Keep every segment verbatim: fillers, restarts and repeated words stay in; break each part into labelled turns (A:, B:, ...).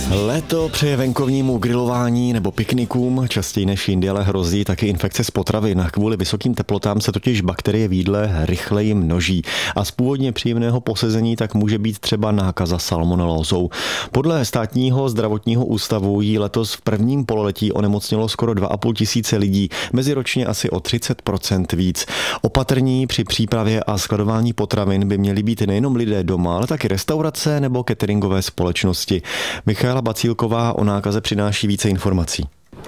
A: Léto přeje venkovnímu grilování nebo piknikům, častěji než jindy, ale hrozí taky infekce z potravin. Kvůli vysokým teplotám se totiž bakterie v jídle rychleji množí a z původně příjemného posezení tak může být třeba nákaza salmonelózou. Podle státního zdravotního ústavu jí letos v prvním pololetí onemocnělo skoro dva a půl tisíce lidí, meziročně asi o třicet procent víc. Opatrní při přípravě a skladování potravin by měli být nejenom lidé doma, ale taky restaurace nebo cateringové společnosti. Michaela Bacílková o nákaze přináší více informací.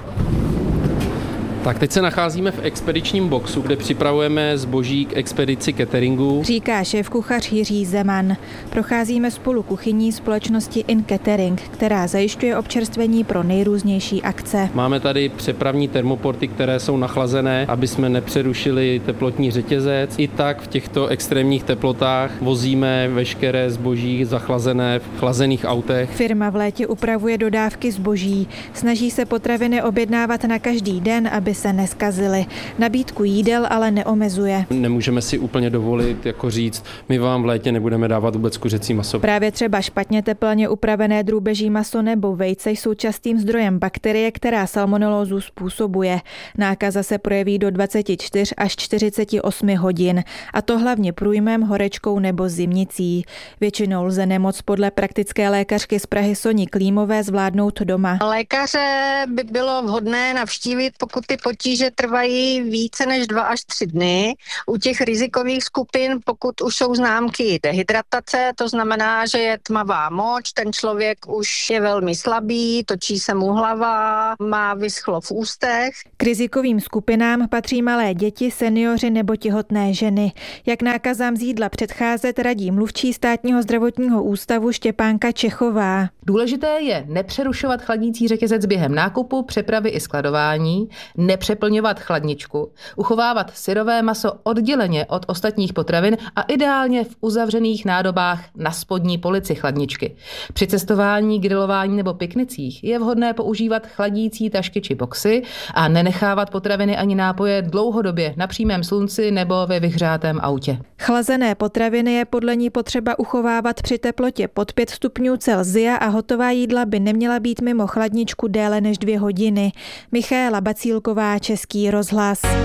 B: Tak teď se nacházíme v expedičním boxu, kde připravujeme zboží k expedici cateringu.
C: Říká šéfkuchař Jiří Zeman. Procházíme spolu kuchyní společnosti In Catering, která zajišťuje občerstvení pro nejrůznější akce.
B: Máme tady přepravní termoporty, které jsou nachlazené, aby jsme nepřerušili teplotní řetězec. I tak v těchto extrémních teplotách vozíme veškeré zboží zachlazené v chlazených autech.
C: Firma v létě upravuje dodávky zboží. Snaží se potraviny objednávat na každý den, aby se neskazily. Nabídku jídel ale neomezuje.
B: Nemůžeme si úplně dovolit jako říct, my vám v létě nebudeme dávat vůbec kuřecí maso.
C: Právě třeba špatně teplně upravené drůbeží maso nebo vejce jsou častým zdrojem bakterie, která salmonelózu způsobuje. Nákaza se projeví do dvacet čtyři až čtyřicet osm hodin, a to hlavně průjmem, horečkou nebo zimnicí. Většinou lze nemoc podle praktické lékařky z Prahy Soni Klímové zvládnout doma.
D: Lékaře by bylo vhodné navštívit, pokud ty potíže trvají více než dva až tři dny. U těch rizikových skupin, pokud už jsou známky dehydratace, to znamená, že je tmavá moč, ten člověk už je velmi slabý, točí se mu hlava, má vyschlo v ústech.
C: K rizikovým skupinám patří malé děti, seniori nebo těhotné ženy. Jak nákazám z jídla předcházet, radí mluvčí státního zdravotního ústavu Štěpánka Čechová.
E: Důležité je nepřerušovat chladící řetězec během nákupu, přepravy i skladování, nepřeplňovat chladničku, uchovávat syrové maso odděleně od ostatních potravin a ideálně v uzavřených nádobách na spodní polici chladničky. Při cestování, grilování nebo piknicích je vhodné používat chladící tašky či boxy a nenechávat potraviny ani nápoje dlouhodobě na přímém slunci nebo ve vyhřátém autě.
C: Chlazené potraviny je podle ní potřeba uchovávat při teplotě pod pět stupňů Celsia a hotová jídla by neměla být mimo chladničku déle než dvě hodiny. Michaela Bacílková, Český rozhlas.